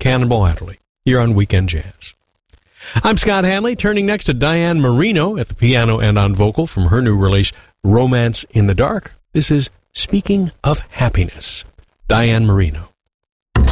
Cannonball Adderley, here on Weekend Jazz. I'm Scott Hanley, turning next to Diane Marino at the piano and on vocal from her new release, Romance in the Dark. This is Speaking of Happiness. Diane Marino.